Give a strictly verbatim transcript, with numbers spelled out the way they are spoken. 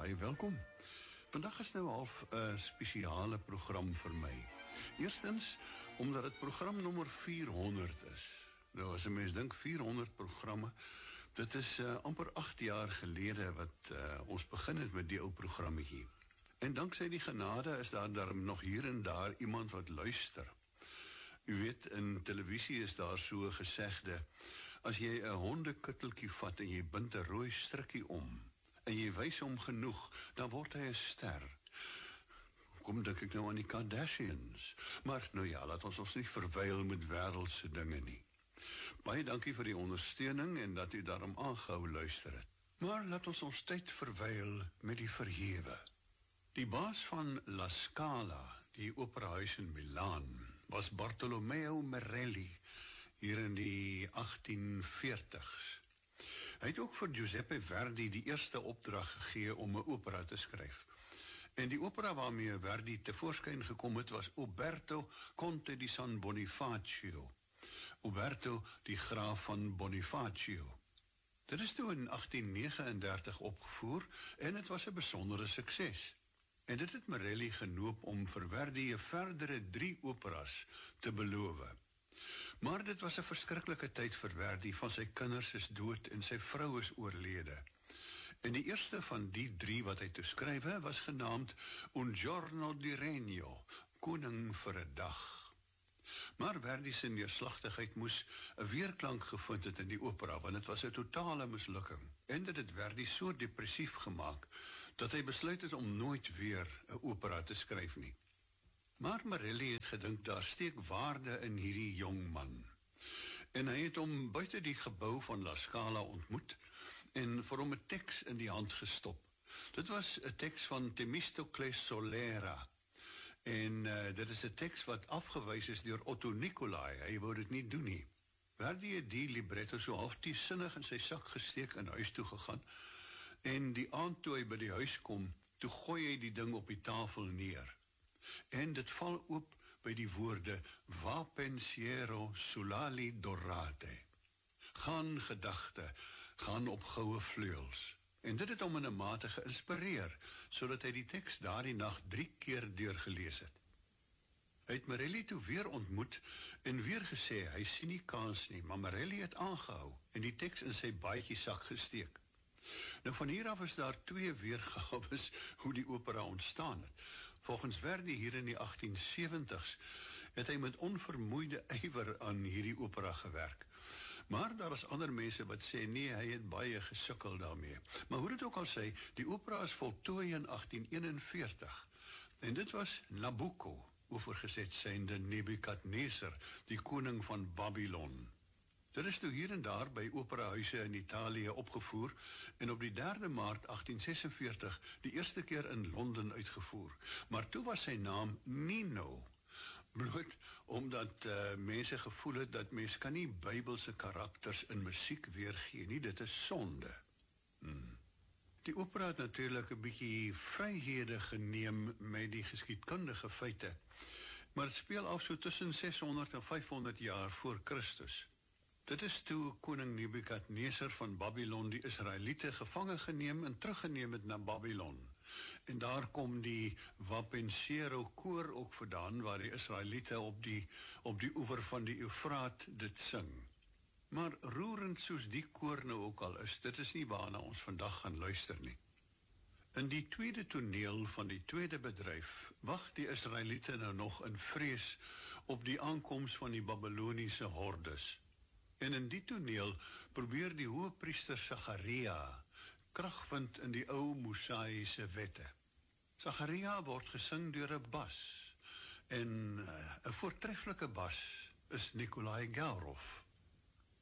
baie welkom. Vandag is nou half 'n spesiale program vir my. Eerstens, omdat dit program nommer vierhonderd is. Nou, as 'n mens dink vierhonderd programme, dit is uh, amper agt jaar gelede wat uh, ons begin het met die ou programmetjie. En danksy die genade is daar daarom nog hier en daar iemand wat luister. U weet, in televisie is daar so 'n gesegde, as jy 'n hondekutteltjie vat en jy bind 'n rooi strikkie om, en jy wys hom genoeg, dan word hy 'n ster. Kom dink ek nou aan die Kardashians. Maar nou ja, laat ons ons nie verwyl met wêreldse dinge nie. Baie dankie vir die ondersteuning en dat u daarom aangehou luister het. Maar laat ons ons tyd verwyl met die verhewe. Die baas van La Scala, die operahuis in Milaan, was Bartolomeo Merelli, hier in die agtien veertigs. Hy het ook vir Giuseppe Verdi die eerste opdrag gegee om 'n opera te skryf. En die opera waarmee Verdi tevoorskyn gekom het was Uberto Conte di San Bonifacio. Uberto, die graaf van Bonifacio. Dit is toe in agtien negenendertig opgevoer en het was 'n besondere sukses. En dit het Merelli genoop om vir Verdi 'n verdere drie operas te beloof. Maar dit was 'n verskriklike tyd vir Verdi, van sy kinders is dood en sy vrou is oorlede. En die eerste van die drie wat hy toe skrywe was genaamd Un giorno di regno, koning vir 'n dag. Maar Verdi se neerslagtigheid moes 'n weerklank gevind het in die opera, want dit was 'n totale mislukking. En dit het Verdi so depressief gemaak, dat hy besluit het om nooit weer 'n opera te skryf nie. Maar Merelli het gedink, daar steek waarde in hierdie jong man. En hy het hom buite die gebou van La Scala ontmoet, en vir hom 'n teks in die hand gestop. Dit was 'n teks van Themistocles Solera, en uh, dit is 'n teks wat afgewys is deur Otto Nicolai. Hy wou dit nie doen nie. Verdi het die libretto so half sinnig in sy sak gesteek en huis toe gegaan, en die aand toe hy by die huis kom, toe gooi hy die ding op die tafel neer. En dit val oop by die woorde Va pensiero sull'ali dorate. Gaan gedagte, gaan op goue vleuels. En dit het hom in 'n mate geïnspireer, sodat hy die teks daardie nag drie keer deurgelees het. Hy het Merelli toe weer ontmoet en weer gesê, hy sien nie kans nie, maar Merelli het aangehou en die teks in sy baadjiesak gesteek. Nou van hier af is daar twee weergawes hoe die opera ontstaan het. Volgens Verdi hier in die agtien sewentigs het hy met onvermoeide ywer aan hierdie opera gewerk. Maar daar is ander mense wat sê nee, hy het baie gesukkel daarmee. Maar hoe dit ook al sê, die opera is voltooi in agtien eenenveertig. En dit was Nabucco, oorgeset synde Nebukadneser, die koning van Babylon. Dit is toe hier en daar by operahuise in Italië opgevoer en op die derde maart agtien sesenveertig die eerste keer in Londen uitgevoer. Maar toe was sy naam Nino, bloot omdat uh, mense gevoel het dat mens kan nie Bybelse karakters in musiek weergee nie, dit is sonde. Hmm. Die opera het natuurlik 'n bietjie vryhede geneem met die geskiedkundige feite, maar het speel af so tussen seshonderd en vyfhonderd jaar voor Christus. Dit is toe koning Nebukadneser van Babylon die Israeliete gevange geneem en teruggeneem het na Babylon. En daar kom die Va pensiero koor ook vandaan, waar die Israeliete op die, op die oewer van die Eufraat dit sing. Maar roerend soos die koor nou ook al is, dit is nie waarna ons vandag gaan luister nie. In die tweede toneel van die tweede bedryf wag die Israeliete nou nog in vrees op die aankoms van die Babyloniese hordes. En in die toneel probeer die hoëpriester Sagaria krag vind in die ou Mosaïese wette. Sagaria word gesing deur 'n bas, en uh, 'n voortreffelike bas is Nikolai Gawrow.